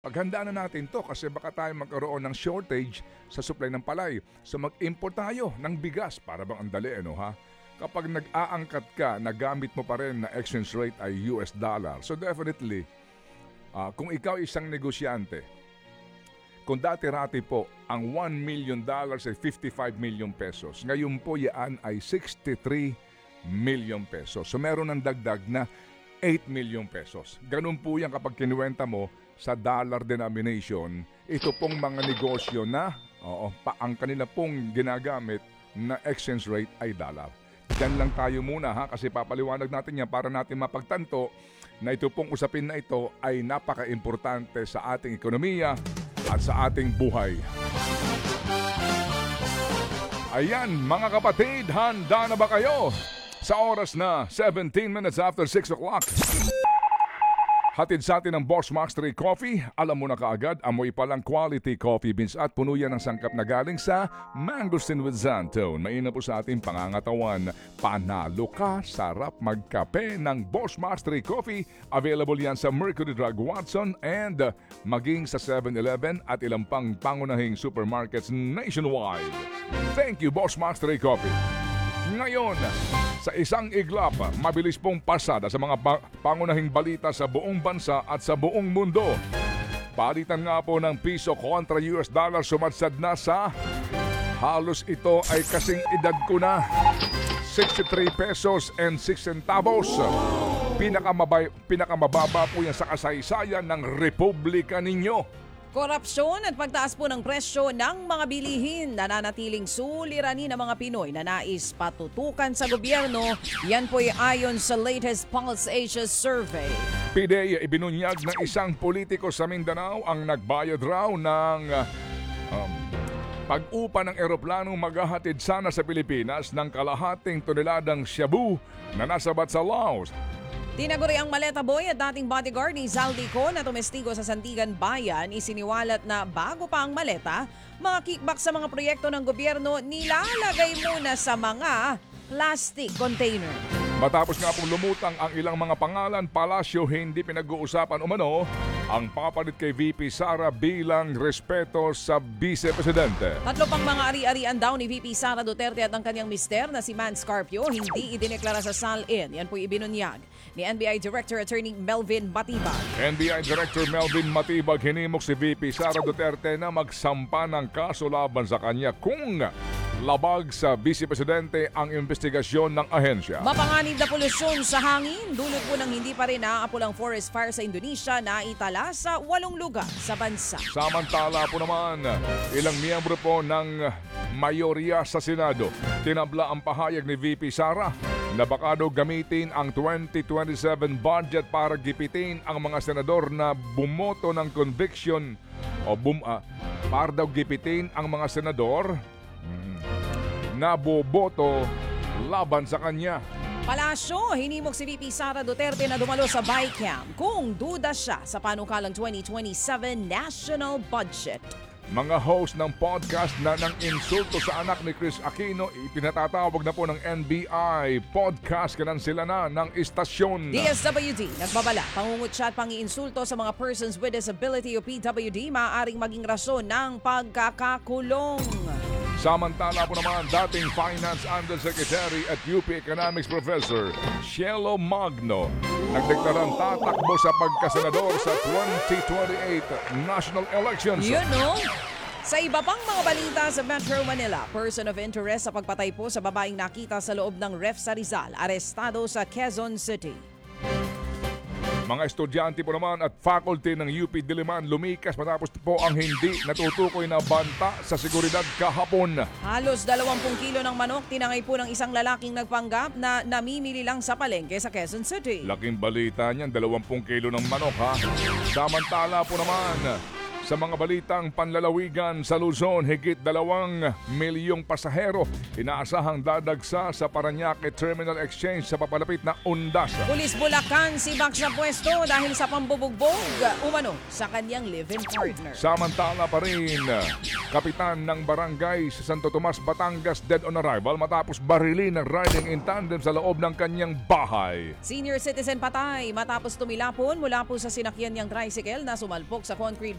Paghanda na natin to kasi baka tayo magkaroon ng shortage sa supply ng palay. So mag-import tayo ng bigas para bang andali ha? Kapag nag-aangkat ka, nagamit mo pa rin na exchange rate ay US dollar. So definitely, kung ikaw isang negosyante, kung dati-rati po ang $1 million ay 55 million pesos, ngayon po yan ay 63 million pesos. So meron ng dagdag na 8 million pesos. Ganun po yan kapag kinuwenta mo sa dollar denomination. Ito pong mga negosyo na ang kanila pong ginagamit na exchange rate ay dollar. Diyan lang tayo muna kasi papaliwanag natin yan para natin mapagtanto na ito pong usapin na ito ay napaka-importante sa ating ekonomiya at sa ating buhay. Ayan mga kapatid, handa na ba kayo? Sa oras na 17 minutes after 6 o'clock. Hatid sa atin ng Boss Max 3 Coffee. Alam mo na kaagad, amoy palang quality coffee beans at puno yan ng sangkap na galing sa Mangosteen with Xantone. Mainam po sa ating pangangatawan. Panalo ka, sarap magkape ng Boss Max 3 Coffee. Available yan sa Mercury Drug Watson and maging sa 7-Eleven at ilang pang pangunahing supermarkets nationwide. Thank you, Boss Max 3 Coffee. Ngayon, sa isang iglap, mabilis pong pasada sa mga pangunahing balita sa buong bansa at sa buong mundo. Palitan nga po ng piso kontra US dollar sumadsad na sa halos ito ay kasing edad ko na 63 pesos and 6 centavos. Pinakamababa po yan sa kasaysayan ng Republika ninyo. Korupsyon at pagtaas po ng presyo ng mga bilihin nananatiling suliranin ng mga Pinoy na nais patutukan sa gobyerno. Yan po ay ayon sa latest Pulse Asia survey. PDEA ibinunyag ng isang politiko sa Mindanao ang nagbayad raw ng pag-upa ng eroplanong maghahatid sana sa Pilipinas ng kalahating toneladang shabu na nasabat sa Laos. Tinaguri ang maleta boy at dating bodyguard ni Zaldico na tumestigo sa Sandigan Bayan, isiniwalat na bago pa ang maleta, mga kickback sa mga proyekto ng gobyerno nilalagay muna sa mga plastic container. Matapos nga pong lumutang ang ilang mga pangalan, palasyo hindi pinag-uusapan umano ang papalit kay VP Sara bilang respeto sa Vice Presidente. Tatlo pang mga ari-arian daw ni VP Sara Duterte at ang kanyang mister na si Man Scarpio hindi idineklara sa SALN. Yan po ibinunyag ni NBI Director Attorney Melvin Matibag. NBI Director Melvin Matibag hinimok si VP Sara Duterte na magsampa ng kaso laban sa kanya kung labag sa Vice Presidente ang investigasyon ng ahensya. Mapanganib na polusyon sa hangin, dulot po ng hindi pa rin naaapulang forest fire sa Indonesia na itala sa 8 lugar sa bansa. Samantala po naman, ilang miyembro po ng mayorya sa Senado tinabla ang pahayag ni VP Sara na baka daw gamitin ang 2027 budget para gipitin ang mga senador na bumoto ng conviction o para daw gipitin ang mga senador na boboto laban sa kanya. Palasyo, hinimok si VP Sara Duterte na dumalo sa BICAM kung duda siya sa panukalang 2027 national budget. Mga host ng podcast na ng insulto sa anak ni Chris Aquino, ipinatatawag na po ng NBI. Podcast kanan sila na ng istasyon. DSWD, nagbabala, pangungutya at pangiinsulto sa mga persons with disability o PWD maaaring maging rason ng pagkakakulong. Samantala po naman, dating Finance Undersecretary at UP Economics Professor Cielo Magno nagdeklarang tatakbo sa pagkasenador sa 2028 national elections. Sa iba pang mga balita sa Metro Manila, person of interest sa pagpatay po sa babaeng nakita sa loob ng ref sa Rizal, arestado sa Quezon City. Mga estudyante po naman at faculty ng UP Diliman lumikas matapos po ang hindi natutukoy na banta sa seguridad kahapon. Halos 20 kilo ng manok tinangay po ng isang lalaking nagpanggap na namimili lang sa palengke sa Quezon City. Laking balita niyan, 20 kilo ng manok Samantala po naman, sa mga balitang panlalawigan sa Luzon, higit 2 milyong pasahero inaasahang dadagsa sa Parañaque Terminal Exchange sa papalapit na undas. Pulis Bulacan sibak sa pwesto dahil sa pambubugbog umano sa kanyang live-in partner. Samantala pa rin, kapitan ng barangay sa Santo Tomas, Batangas dead on arrival matapos barilin ng riding in tandem sa loob ng kanyang bahay. Senior citizen patay matapos tumilapon mula po sa sinakyan niyang tricycle na sumalpok sa concrete